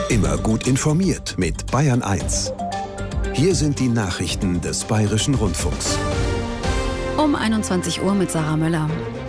Immer gut informiert mit Bayern 1. Hier sind die Nachrichten des Bayerischen Rundfunks. Um 21 Uhr mit Sarah Möller.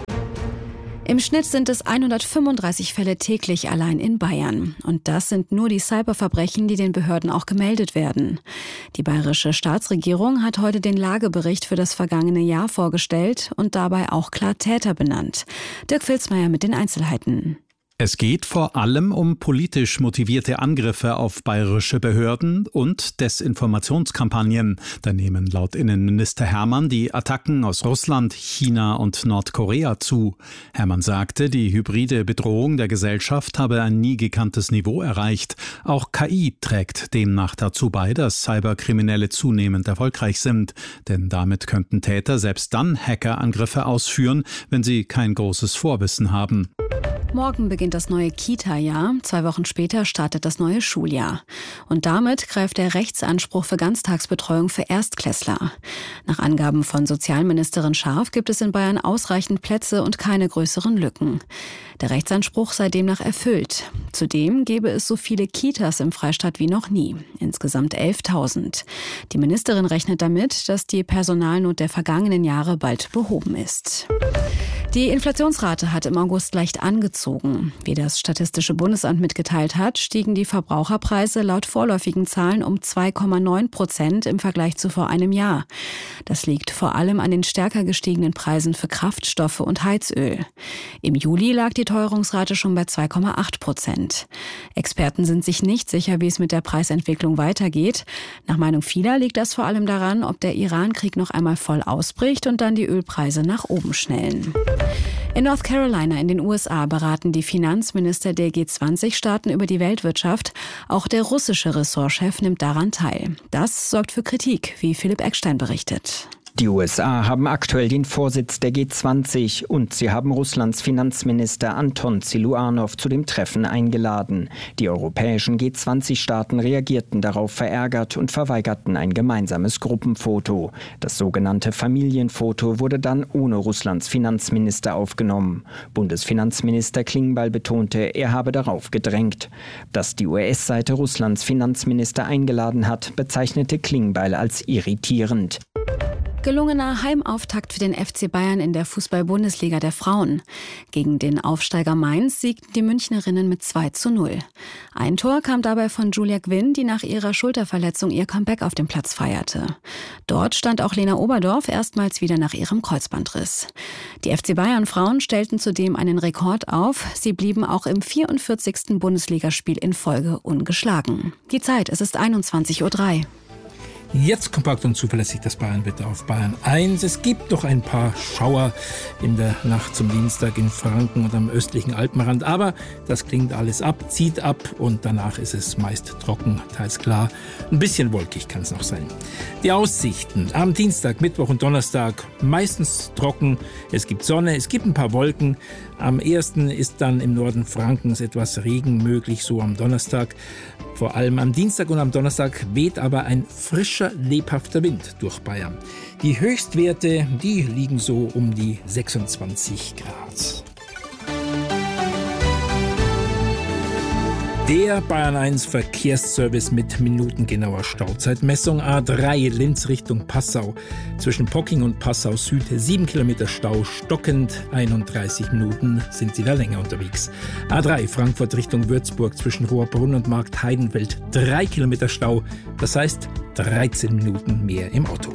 Im Schnitt sind es 135 Fälle täglich allein in Bayern. Und das sind nur die Cyberverbrechen, die den Behörden auch gemeldet werden. Die bayerische Staatsregierung hat heute den Lagebericht für das vergangene Jahr vorgestellt und dabei auch klar Täter benannt. Dirk Filzmeier mit den Einzelheiten. Es geht vor allem um politisch motivierte Angriffe auf bayerische Behörden und Desinformationskampagnen. Da nehmen laut Innenminister Hermann die Attacken aus Russland, China und Nordkorea zu. Hermann sagte, die hybride Bedrohung der Gesellschaft habe ein nie gekanntes Niveau erreicht. Auch KI trägt demnach dazu bei, dass Cyberkriminelle zunehmend erfolgreich sind. Denn damit könnten Täter selbst dann Hackerangriffe ausführen, wenn sie kein großes Vorwissen haben. Morgen beginnt das neue Kita-Jahr. 2 Wochen später startet das neue Schuljahr. Und damit greift der Rechtsanspruch für Ganztagsbetreuung für Erstklässler. Nach Angaben von Sozialministerin Scharf gibt es in Bayern ausreichend Plätze und keine größeren Lücken. Der Rechtsanspruch sei demnach erfüllt. Zudem gäbe es so viele Kitas im Freistaat wie noch nie. Insgesamt 11.000. Die Ministerin rechnet damit, dass die Personalnot der vergangenen Jahre bald behoben ist. Die Inflationsrate hat im August leicht angezogen. Wie das Statistische Bundesamt mitgeteilt hat, stiegen die Verbraucherpreise laut vorläufigen Zahlen um 2,9% im Vergleich zu vor einem Jahr. Das liegt vor allem an den stärker gestiegenen Preisen für Kraftstoffe und Heizöl. Im Juli lag die Teuerungsrate schon bei 2,8%. Experten sind sich nicht sicher, wie es mit der Preisentwicklung weitergeht. Nach Meinung vieler liegt das vor allem daran, ob der Iran-Krieg noch einmal voll ausbricht und dann die Ölpreise nach oben schnellen. In North Carolina in den USA beraten die Finanzminister der G20-Staaten über die Weltwirtschaft. Auch der russische Ressortchef nimmt daran teil. Das sorgt für Kritik, wie Philipp Eckstein berichtet. Die USA haben aktuell den Vorsitz der G20 und sie haben Russlands Finanzminister Anton Siluanow zu dem Treffen eingeladen. Die europäischen G20-Staaten reagierten darauf verärgert und verweigerten ein gemeinsames Gruppenfoto. Das sogenannte Familienfoto wurde dann ohne Russlands Finanzminister aufgenommen. Bundesfinanzminister Klingbeil betonte, er habe darauf gedrängt. Dass die US-Seite Russlands Finanzminister eingeladen hat, bezeichnete Klingbeil als irritierend. Gelungener Heimauftakt für den FC Bayern in der Fußball-Bundesliga der Frauen. Gegen den Aufsteiger Mainz siegten die Münchnerinnen mit 2:0. Ein Tor kam dabei von Julia Gwynn, die nach ihrer Schulterverletzung ihr Comeback auf dem Platz feierte. Dort stand auch Lena Oberdorf erstmals wieder nach ihrem Kreuzbandriss. Die FC Bayern-Frauen stellten zudem einen Rekord auf. Sie blieben auch im 44. Bundesligaspiel in Folge ungeschlagen. Die Zeit, es ist 21:03 Uhr. Jetzt kompakt und zuverlässig das Bayernwetter auf Bayern 1. Es gibt doch ein paar Schauer in der Nacht zum Dienstag in Franken und am östlichen Alpenrand. Aber das klingt alles ab, zieht ab und danach ist es meist trocken, teils klar. Ein bisschen wolkig kann es noch sein. Die Aussichten am Dienstag, Mittwoch und Donnerstag meistens trocken. Es gibt Sonne, es gibt ein paar Wolken. Am ehesten ist dann im Norden Frankens etwas Regen möglich, so am Donnerstag. Vor allem am Dienstag und am Donnerstag weht aber ein frischer, lebhafter Wind durch Bayern. Die Höchstwerte, die liegen so um die 26 Grad. Der Bayern 1 Verkehrsservice mit minutengenauer Stauzeitmessung. A3 Linz Richtung Passau. Zwischen Pocking und Passau Süd 7 Kilometer Stau. Stockend 31 Minuten sind Sie da länger unterwegs. A3 Frankfurt Richtung Würzburg. Zwischen Rohrbrunn und Markt Heidenfeld 3 Kilometer Stau. Das heißt 13 Minuten mehr im Auto.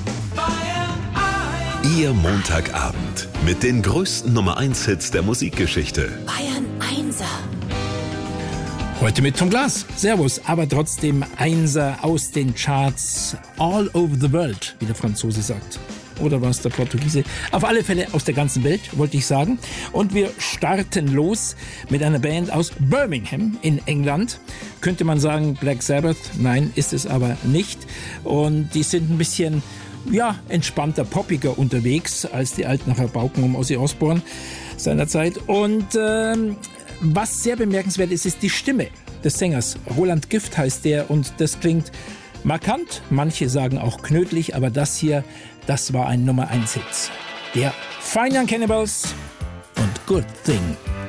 Ihr Montagabend mit den größten Nummer-1-Hits der Musikgeschichte. Bayern 1er. Heute mit Tom Glas. Servus, aber trotzdem Einser aus den Charts all over the world, wie der Franzose sagt. Oder war es der Portugiese? Auf alle Fälle aus der ganzen Welt, wollte ich sagen. Und wir starten los mit einer Band aus Birmingham in England. Könnte man sagen Black Sabbath? Nein, ist es aber nicht. Und die sind ein bisschen, entspannter, poppiger unterwegs als die alten Rabauken um Ozzy Osbourne seinerzeit. Und was sehr bemerkenswert ist, ist die Stimme des Sängers. Roland Gift heißt der und das klingt markant. Manche sagen auch knödelig, aber das hier, das war ein Nummer 1 Hit. Der Fine Young Cannibals und Good Thing.